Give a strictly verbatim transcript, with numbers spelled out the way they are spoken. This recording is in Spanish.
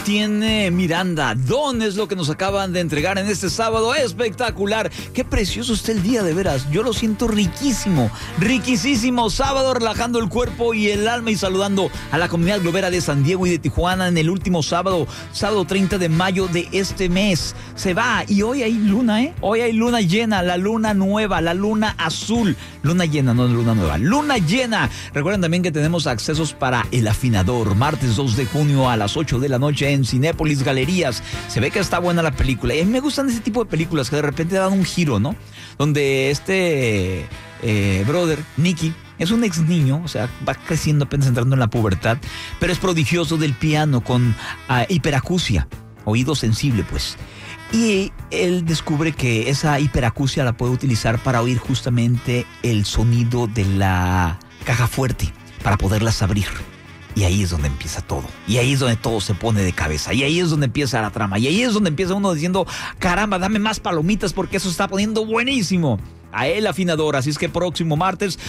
tiene Miranda. Don es lo que nos acaban de entregar en este sábado espectacular. Qué precioso está el día, de veras. Yo lo siento riquísimo, riquísimo. Sábado relajando el cuerpo y el alma y saludando a la comunidad globera de San Diego y de Tijuana en el último sábado, sábado treinta de mayo de este mes. Se va y hoy hay luna, ¿eh? Hoy hay luna llena, la luna nueva, la luna azul. Luna llena, no luna nueva, luna llena. Recuerden también que tenemos accesos para El Afinador, martes dos de junio a las ocho de la noche en Cinépolis Galerías. Se ve que está buena la película. Y a mí me gustan ese tipo de películas que de repente dan un giro, ¿no? Donde este eh, brother, Nicky, es un ex niño, o sea, va creciendo apenas entrando en la pubertad, pero es prodigioso del piano con uh, hiperacusia, oído sensible, pues. Y él descubre que esa hiperacusia la puede utilizar para oír justamente el sonido de la caja fuerte, para poderlas abrir. Y ahí es donde empieza todo. Y ahí es donde todo se pone de cabeza. Y ahí es donde empieza la trama. Y ahí es donde empieza uno diciendo, caramba, dame más palomitas porque eso está poniendo buenísimo. A El Afinador. Así es que próximo martes